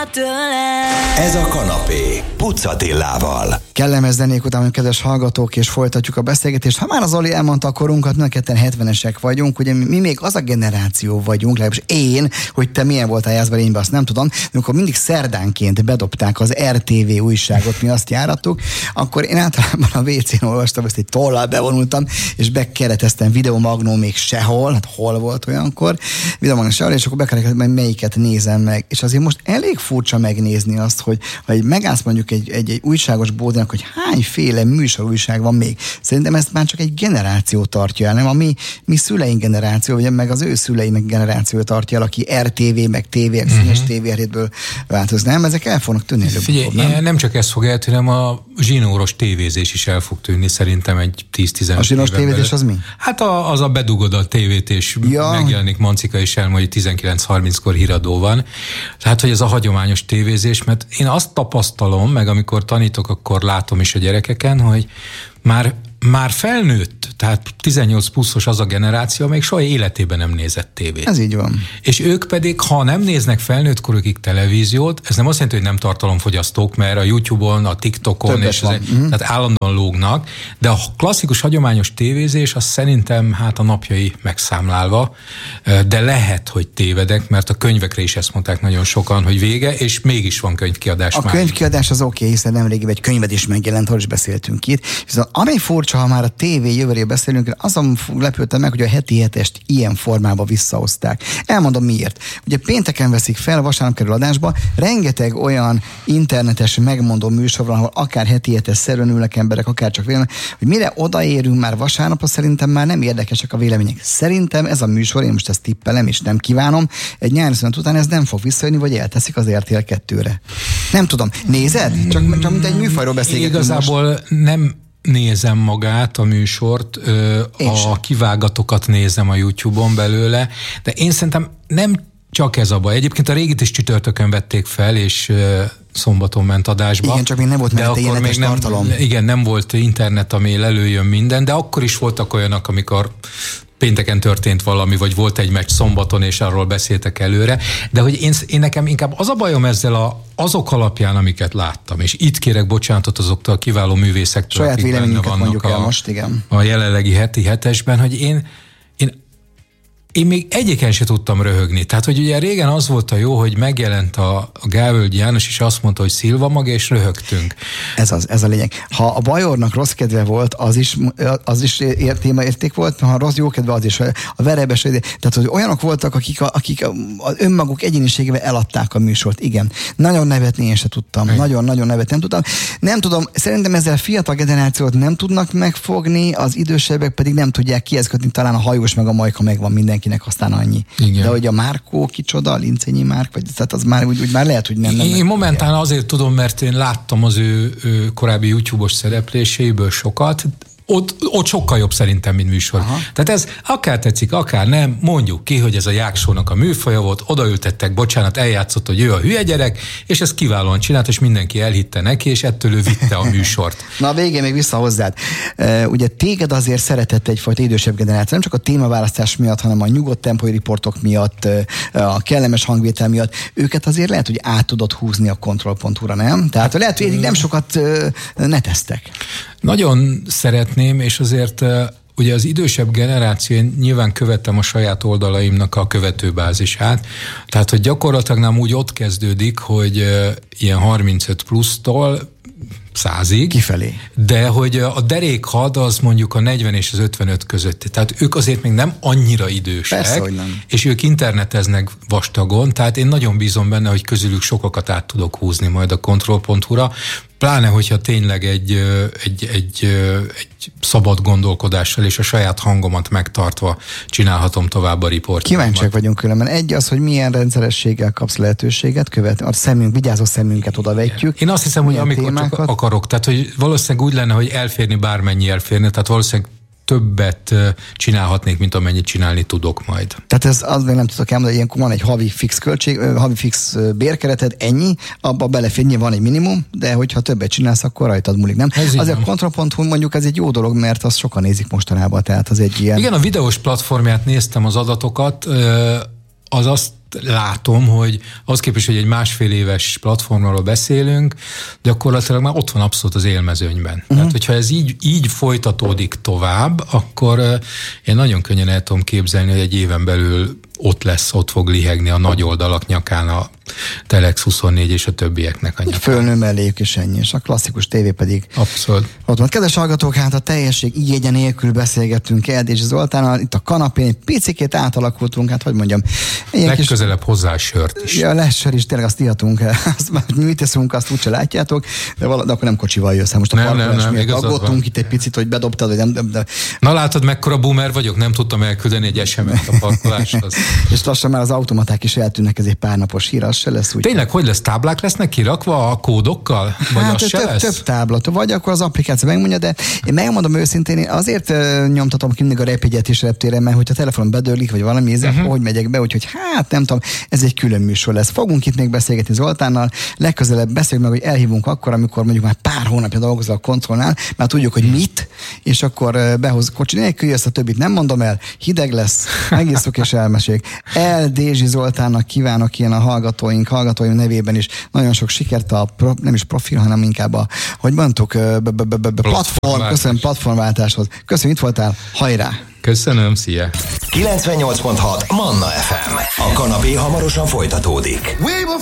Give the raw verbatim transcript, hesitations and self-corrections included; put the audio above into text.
tőle. Ez a kanapé Puc Attilával. Kellemes zenék után, kedves hallgatók, és folytatjuk a beszélgetést. Ha már az Oli elmondta a korunkat, mi a ketten hetvenesek vagyunk, ugye mi, mi még az a generáció vagyunk, legalábbis én, hogy te milyen voltál Jászberényben, azt nem tudom, de amikor mindig szerdánként bedobták az er té vé újságot, mi azt járattuk, akkor én általában a vé cén olvastam, ezt egy tollal bevonultam, és bekereteztem Videomagnó még sehol, hát hol volt olyankor, Videomagnó sehol, és akkor bekereteztem, hogy melyiket nézem meg. És azért most elég furcsa megnézni azt, hogy ha megállsz mondjuk egy, egy, egy újságos bódénak, hogy hányféle műsorújság van még. Szerintem ezt már csak egy generáció tartja el, nem? A mi, mi szüleink generáció, vagy meg az ő szüleinek generáció tartja el, aki er té vé, meg tévé, meg színes tévéhetből változ. Nem? Ezek el fognak tűnni előbb. Figyelj, nem? nem csak ez fog eltűnni, hanem a zsinóros tévézés is el fog tűnni szerintem egy tíz-tizenöt A zsinóros tévézés az mi? Hát a, az a bedugod a tévét, és ja. megjelenik Mancika, és elmondja, hogy tizenkilenc harminckor híradó van. Tehát, hogy ez a hagyományos tévézés, mert én azt tapasztalom, meg amikor tanítok, akkor látom is a gyerekeken, hogy már, már felnőtt, tehát tizennyolc pluszos az a generáció, még soha életében nem nézett tévét. Ez így van. És ők pedig, ha nem néznek felnőtt korukig televíziót, ez nem azt jelenti, hogy nem tartalomfogyasztók, mert a YouTube-on, a TikTokon, többet és ez, mm-hmm. tehát állandóan lógnak, de a klasszikus hagyományos tévézés, az szerintem hát a napjai megszámlálva, de lehet, hogy tévedek, mert a könyvekre is ezt mondták nagyon sokan, hogy vége, és mégis van könyvkiadás. A már. könyvkiadás az oké, okay, hiszen nemrégiben egy könyved is megjelent, ahol is beszéltünk itt. Viszont ami furcsa, ha már a tévé jövőről beszélünk, azon lepődtem meg, hogy a heti hetest ilyen formában visszahozták. Elmondom miért. Ugye pénteken veszik fel, vasárnap kerül adásba, rengeteg olyan internetes megmondó műsor van, ahol akár heti hetes szerűen ülnek emberek, akár csak vélemény, hogy mire odaérünk már vasárnapra, szerintem már nem érdekesek a vélemények. Szerintem ez a műsor, én most ezt tippelem és nem kívánom, egy nyári szünet után ez nem fog visszajönni, vagy elteszik az er té el kettőre. Nem tudom. Nézed? Csak, csak mint egy műfajról beszélgetünk. Igazából most. nem nézem magát a műsort, a kivágatokat nézem a YouTube-on belőle, de én szerintem nem csak ez a baj. Egyébként a régit is csütörtökön vették fel, és szombaton ment adásba. Igen, csak még nem volt mellette internetes tartalom. Igen, nem volt internet, ami előjön minden, de akkor is voltak olyanok, amikor pénteken történt valami, vagy volt egy meccs szombaton, és arról beszéltek előre, de hogy én, én nekem inkább az a bajom ezzel a, azok alapján, amiket láttam, és itt kérek bocsánatot azoktól a kiváló művészektől, saját véleményünket mondjuk el a, most, igen. a jelenlegi heti hetesben, hogy én Én, én még egyiken se tudtam röhögni. Tehát, hogy ugye régen az volt a jó, hogy megjelent a, a Gálvölgyi János, és azt mondta, hogy szilva maga, és röhögtünk. Ez az, ez a lényeg. Ha a Bajornak rossz kedve volt, az is, az is ér, témaérték volt, ha rossz jó kedve, az is. A Verebes, tehát, hogy olyanok voltak, akik, a, akik az önmaguk egyéniségével eladták a műsort. Igen. Nagyon nevetni én se tudtam. Nagyon-nagyon nevetni nem tudtam. Nem tudom, szerintem ezzel fiatal generációt nem tudnak megfogni, az idősebbek pedig nem tudják kihez kötni, talán a Hajós meg a Majka megvan minden mindenkinek aztán annyi. Igen. De hogy a Márkó kicsoda, a Lincényi Márk, vagy tehát az már úgy, úgy már lehet, hogy nem. nem én momentán azért tudom, mert én láttam az ő, ő korábbi YouTube-os szerepléseiből sokat, Ott, ott sokkal jobb szerintem, mint műsor. Aha. Tehát ez akár tetszik, akár nem, mondjuk ki, hogy ez a Jáksónak a műfaja volt, odaültettek, bocsánat, eljátszott, hogy ő a hülye gyerek, és ezt kiválóan csinált, és mindenki elhitte neki, és ettől ő vitte a műsort. Na a végén még vissza hozzád. Uh, ugye téged azért szeretett egyfajta idősebb generáció, nem csak a témaválasztás miatt, hanem a nyugodt tempói riportok miatt, uh, a kellemes hangvétel miatt. Őket azért lehet, hogy át tudod húzni a kontroll pont hu-ra, nem? Tehát lehet, hogy eddig nem sokat uh, neteztek. Nagyon szeretném, és azért ugye az idősebb generáció, én nyilván követtem a saját oldalaimnak a követőbázisát, tehát hogy gyakorlatilag nem úgy ott kezdődik, hogy ilyen harmincöt plusztól százig. Kifelé. De hogy a derékhad az mondjuk a negyven és az ötvenöt között. Tehát ők azért még nem annyira idősek. Persze, hogy nem. És ők interneteznek vastagon, tehát én nagyon bízom benne, hogy közülük sokakat át tudok húzni majd a kontroll pont hu-ra. Pláne, hogyha tényleg egy, egy, egy, egy szabad gondolkodással és a saját hangomat megtartva csinálhatom tovább a riportjaimat. Kíváncsiak vagyunk különben. Egy az, hogy milyen rendszerességgel kapsz lehetőséget, követ, a szemünk, vigyázó szemünket odavetjük. Én azt hiszem, hogy amikor témákat csak akarok, tehát hogy valószínűleg úgy lenne, hogy elférni bármennyi elférni, tehát valószínűleg többet csinálhatnék, mint amennyit csinálni tudok majd. Tehát ez az még nem tudok elmondani, ilyenkor van egy havi fix költség, havi fix bérkereted, ennyi, abba belefér, nyilván egy minimum, de hogyha többet csinálsz, akkor rajtad múlik, nem? Ez azért a kontroll pont hu mondjuk ez egy jó dolog, mert azt sokan nézik mostanában, tehát az egy ilyen... Igen, a videós platformját néztem az adatokat, az azt látom, hogy az képest, hogy egy másfél éves platformról beszélünk, gyakorlatilag már ott van abszolút az élmezőnyben. Uh-huh. Tehát, hogyha ez így, így folytatódik tovább, akkor én nagyon könnyen el tudom képzelni, hogy egy éven belül ott lesz, ott fog lihegni a nagy oldalak nyakán a Telex huszonnégy és a többieknek a nyakán. Fölnő melléjük is ennyi, és a klasszikus tévé pedig abszolút. Ott van. Kedves hallgatók, hát a teljesség igénye nélkül beszélgettünk Erdési Zoltánnal, itt a kanapén picikét átalakultunk, hát hogy mondjam. Legközelebb kis... hozzá sört is. Ja, lesz sör is, tényleg azt ihatunk, azt, mi mit teszünk, azt úgyse látjátok, de, vala, de akkor nem kocsival jössz. Most a nem, nem, nem, miatt aggódtunk itt egy picit, hogy bedobtad, vagy nem. De, de... Na látod, mekkora boomer vagyok, nem tudtam elküldeni egy es em es a parkoláshoz. És lassan már az automaták is eltűnnek, ez egy pár napos hír, az se lesz úgy. Tényleg, hogy lesz, táblák lesznek kirakva a kódokkal? Vagy hát az se több, lesz? több táblat, vagy akkor az applikáció megmondja, de én megmondom őszintén, én azért uh, nyomtatom ki mindig a repjegyet is reptéren, mert hogyha a telefon bedörlik, vagy valami, ezzel, uh-huh. hogy megyek be, úgyhogy hát nem tudom, ez egy külön műsor lesz. Fogunk itt még beszélgetni Zoltánnal, legközelebb beszéljük meg, hogy elhívunk akkor, amikor mondjuk már pár hónapja dolgozol a kontrollnál, már tudjuk, hogy mit, és akkor uh, behoz kocsi nélkül, ezt a többit nem mondom el, hideg lesz, megisszuk és elmeséljük. Erdési Zoltánnak kívánok ilyen a hallgatóink, hallgatóim nevében is nagyon sok sikert a, pro, nem is profil, hanem inkább a, hogy mondtuk, platform, köszönöm, platformváltáshoz. Köszönöm, itt voltál, hajrá! Köszönöm, szia! kilencvennyolc pont hat Manna ef em. A kanapé hamarosan folytatódik.